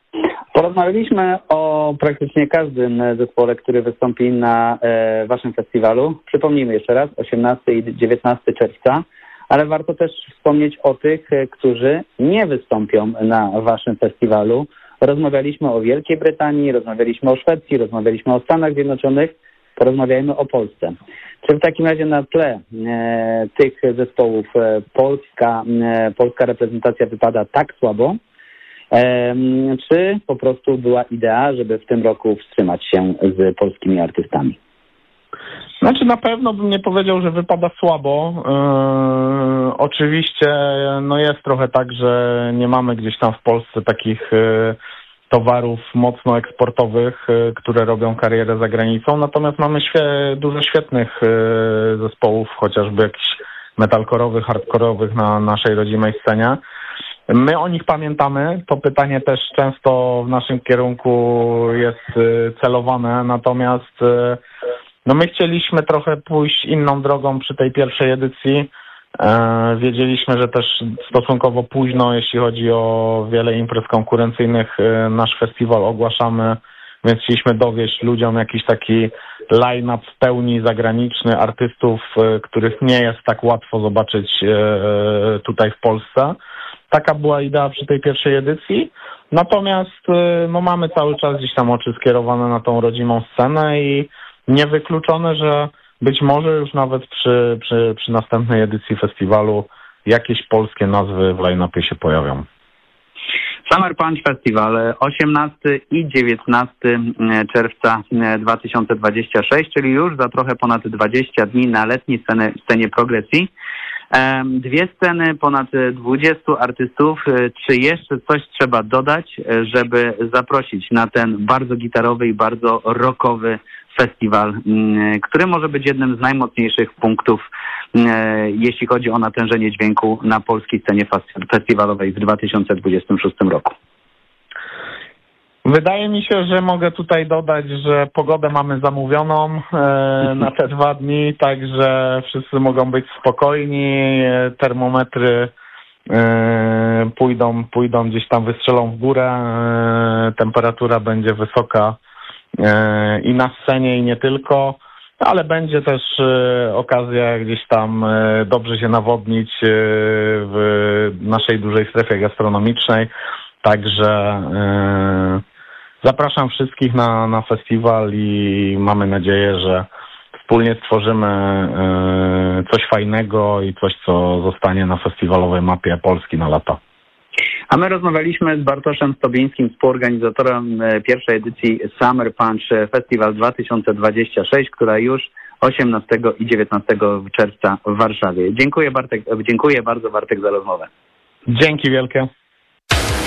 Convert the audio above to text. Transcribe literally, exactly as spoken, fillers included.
Porozmawialiśmy o praktycznie każdym zespole, który wystąpi na e, waszym festiwalu. Przypomnijmy jeszcze raz, osiemnastego i dziewiętnastego czerwca, ale warto też wspomnieć o tych, którzy nie wystąpią na waszym festiwalu. Rozmawialiśmy o Wielkiej Brytanii, rozmawialiśmy o Szwecji, rozmawialiśmy o Stanach Zjednoczonych, porozmawiajmy o Polsce. Czy w takim razie na tle e, tych zespołów e, Polska, e, polska reprezentacja wypada tak słabo, e, czy po prostu była idea, żeby w tym roku wstrzymać się z polskimi artystami? Znaczy na pewno bym nie powiedział, że wypada słabo. Yy, oczywiście no jest trochę tak, że nie mamy gdzieś tam w Polsce takich yy, towarów mocno eksportowych, yy, które robią karierę za granicą, natomiast mamy świe- dużo świetnych yy, zespołów, chociażby jakichś metalkorowych, hardkorowych na naszej rodzimej scenie. My o nich pamiętamy, to pytanie też często w naszym kierunku jest yy, celowane, natomiast yy, No my chcieliśmy trochę pójść inną drogą przy tej pierwszej edycji. E, wiedzieliśmy, że też stosunkowo późno, jeśli chodzi o wiele imprez konkurencyjnych, e, nasz festiwal ogłaszamy, więc chcieliśmy dowieść ludziom jakiś taki line-up w pełni zagraniczny artystów, e, których nie jest tak łatwo zobaczyć e, tutaj w Polsce. Taka była idea przy tej pierwszej edycji. Natomiast e, no mamy cały czas gdzieś tam oczy skierowane na tą rodzimą scenę i niewykluczone, że być może już nawet przy, przy, przy następnej edycji festiwalu jakieś polskie nazwy w line-upie się pojawią. Summer Punch Festival osiemnastego i dziewiętnastego czerwca dwa tysiące dwudziestego szóstego, czyli już za trochę ponad dwadzieścia dni na letniej scenie, scenie progresji. Dwie sceny, ponad dwudziestu artystów. Czy jeszcze coś trzeba dodać, żeby zaprosić na ten bardzo gitarowy i bardzo rockowy festiwal, który może być jednym z najmocniejszych punktów, jeśli chodzi o natężenie dźwięku na polskiej scenie festiwalowej w dwa tysiące dwudziestym szóstym roku? Wydaje mi się, że mogę tutaj dodać, że pogodę mamy zamówioną e, na te dwa dni, także wszyscy mogą być spokojni, termometry e, pójdą, pójdą gdzieś tam, wystrzelą w górę, e, temperatura będzie wysoka e, i na scenie i nie tylko, ale będzie też e, okazja gdzieś tam e, dobrze się nawodnić e, w naszej dużej strefie gastronomicznej, także e, zapraszam wszystkich na, na festiwal i mamy nadzieję, że wspólnie stworzymy e, coś fajnego i coś, co zostanie na festiwalowej mapie Polski na lata. A my rozmawialiśmy z Bartoszem Stobińskim, współorganizatorem pierwszej edycji Summer Punch Festival dwa tysiące dwudziesty szósty, która już osiemnastego i dziewiętnastego czerwca w Warszawie. Dziękuję, Bartek, dziękuję bardzo, Bartek, za rozmowę. Dzięki wielkie.